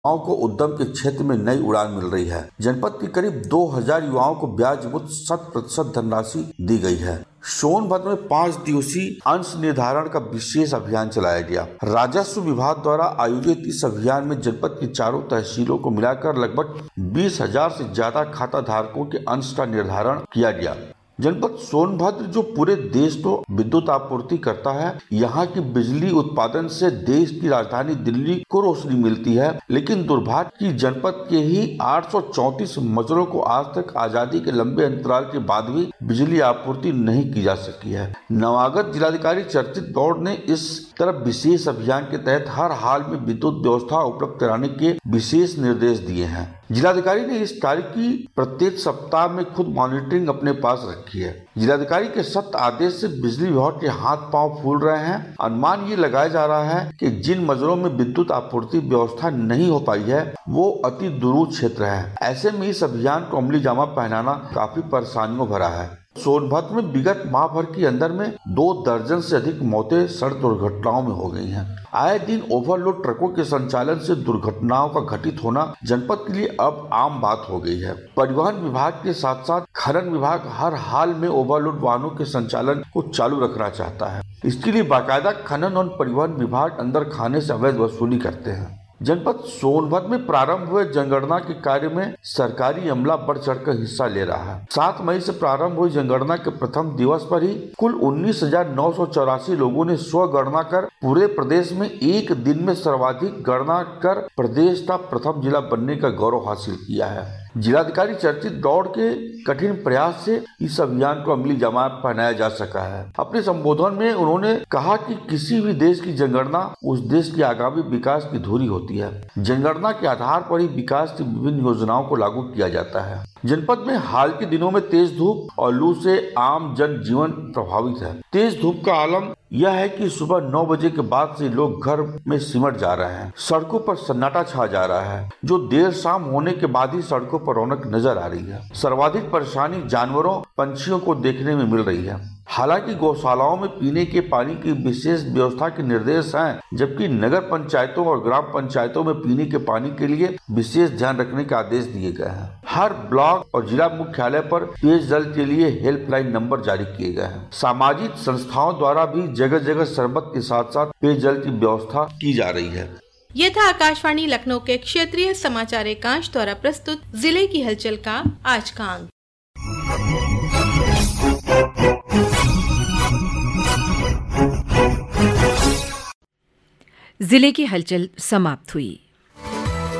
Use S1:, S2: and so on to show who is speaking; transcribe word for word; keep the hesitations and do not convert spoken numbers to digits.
S1: युवाओं को उद्यम के क्षेत्र में नई उड़ान मिल रही है। जनपद के करीब दो हज़ार युवाओं को ब्याज मुक्त शत प्रतिशत धनराशि दी गई है। सोनभद्र में पाँच दिवसीय अंश निर्धारण का विशेष अभियान चलाया गया। राजस्व विभाग द्वारा आयोजित इस अभियान में जनपद की चारों तहसीलों को मिलाकर लगभग बीस हजार से ज्यादा खाता धारकों के अंश का निर्धारण किया गया। जनपद सोनभद्र जो पूरे देश को विद्युत आपूर्ति करता है, यहाँ की बिजली उत्पादन से देश की राजधानी दिल्ली को रोशनी मिलती है, लेकिन दुर्भाग्य की जनपद के ही आठ सौ चौंतीस मजरों को आज तक आजादी के लंबे अंतराल के बाद भी बिजली आपूर्ति नहीं की जा सकी है। नवागत जिलाधिकारी चर्चित गौड़ ने इस तरफ विशेष अभियान के तहत हर हाल में विद्युत व्यवस्था उपलब्ध कराने के विशेष निर्देश दिए हैं। जिलाधिकारी ने इस कार्य की प्रत्येक सप्ताह में खुद मॉनिटरिंग अपने पास रखी है। जिलाधिकारी के सख्त आदेश से बिजली विभाग के हाथ पांव फूल रहे हैं। अनुमान ये लगाया जा रहा है कि जिन मजरों में विद्युत आपूर्ति व्यवस्था नहीं हो पाई है वो अति दूर क्षेत्र है। ऐसे में इस अभियान को अमली जामा पहनाना काफी परेशानियों भरा है। सोनभद्र में विगत माह भर के अंदर में दो दर्जन से अधिक मौतें सड़क दुर्घटनाओं में हो गई हैं। आए दिन ओवरलोड ट्रकों के संचालन से दुर्घटनाओं का घटित होना जनपद के लिए अब आम बात हो गई है। परिवहन विभाग के साथ साथ खनन विभाग हर हाल में ओवरलोड वाहनों के संचालन को चालू रखना चाहता है। इसके लिए बाकायदा खनन और परिवहन विभाग अंदर खाने से अवैध वसूली करते हैं। जनपद सोनभद्र में प्रारंभ हुए जनगणना के कार्य में सरकारी अमला बढ़ चढ़कर हिस्सा ले रहा है। सात मई से प्रारंभ हुई जनगणना के प्रथम दिवस पर ही कुल उन्नीस हजार नौ सौ चौरासी लोगों ने स्व गणना कर पूरे प्रदेश में एक दिन में सर्वाधिक गणना कर प्रदेश का प्रथम जिला बनने का गौरव हासिल किया है। जिलाधिकारी चर्चित गौड़ के कठिन प्रयास से इस अभियान को अमली जामा पहनाया जा सका है। अपने संबोधन में उन्होंने कहा कि किसी भी देश की जनगणना उस देश की आगामी विकास की धुरी होती है। जनगणना के आधार पर ही विकास की विभिन्न योजनाओं को लागू किया जाता है। जनपद में हाल के दिनों में तेज धूप और लू से आम जन जीवन प्रभावित है। तेज धूप का आलम यह है कि सुबह नौ बजे के बाद से लोग घर में सिमट जा रहे हैं। सड़कों पर सन्नाटा छा जा रहा है, जो देर शाम होने के बाद ही सड़कों पर रौनक नजर आ रही है। सर्वाधिक परेशानी जानवरों पंछियों को देखने में मिल रही है। हालांकि गौशालाओं में पीने के पानी की विशेष व्यवस्था के निर्देश हैं, जबकि नगर पंचायतों और ग्राम पंचायतों में पीने के पानी के लिए विशेष ध्यान रखने के आदेश दिए गए हैं। हर ब्लॉक और जिला मुख्यालय पर पेयजल के लिए हेल्पलाइन नंबर जारी किए गए हैं। सामाजिक संस्थाओं द्वारा भी जगह जगह शरबत के साथ साथ पेयजल की व्यवस्था की जा रही है।
S2: ये था आकाशवाणी लखनऊ के क्षेत्रीय समाचार एकांश द्वारा प्रस्तुत जिले की हलचल का आज का अंक।
S3: जिले की हलचल समाप्त हुई।